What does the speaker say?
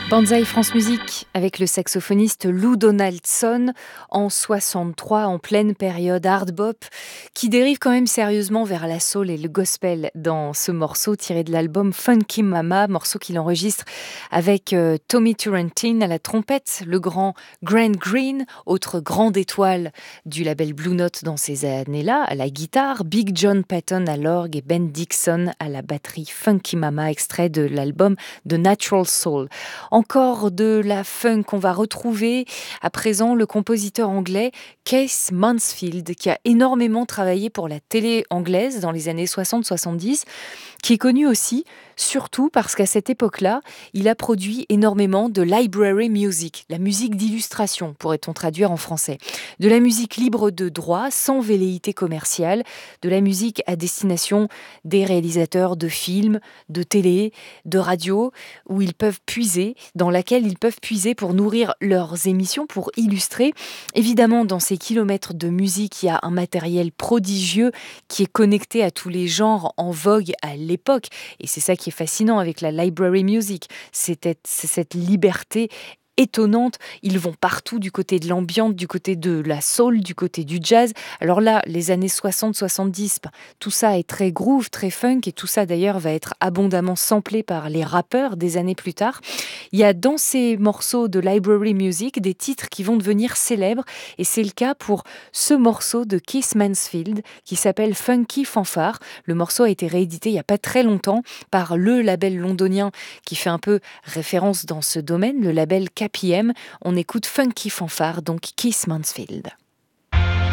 Banzai France Musique avec le saxophoniste Lou Donaldson en 63, en pleine période hard bop, qui dérive quand même sérieusement vers la soul et le gospel dans ce morceau tiré de l'album Funky Mama, morceau qu'il enregistre avec Tommy Turrentine à la trompette, le grand Grant Green, autre grande étoile du label Blue Note dans ces années-là, à la guitare, Big John Patton à l'orgue et Ben Dixon à la batterie. Funky Mama, extrait de l'album The Natural Soul. Encore de la funk, on va retrouver à présent le compositeur anglais Keith Mansfield, qui a énormément travaillé pour la télé anglaise dans les années 60-70, qui est connu aussi, surtout parce qu'à cette époque-là, il a produit énormément de library music, la musique d'illustration, pourrait-on traduire en français. De la musique libre de droit, sans velléité commerciale, de la musique à destination des réalisateurs de films, de télé, de radio, où ils peuvent puiser, dans laquelle ils peuvent puiser pour nourrir leurs émissions, pour illustrer. Évidemment, dans ces kilomètres de musique, il y a un matériel prodigieux qui est connecté à tous les genres en vogue à l'époque. Et c'est ça qui est fascinant avec la library music, c'est cette liberté étonnante. Ils vont partout, du côté de l'ambiance, du côté de la soul, du côté du jazz. Alors là, les années 60-70, tout ça est très groove, très funk, et tout ça d'ailleurs va être abondamment samplé par les rappeurs des années plus tard. Il y a dans ces morceaux de library music des titres qui vont devenir célèbres, et c'est le cas pour ce morceau de Keith Mansfield qui s'appelle Funky Fanfare. Le morceau a été réédité il n'y a pas très longtemps par le label londonien qui fait un peu référence dans ce domaine, le label KPM. On écoute Funky Fanfare, donc Keith Mansfield.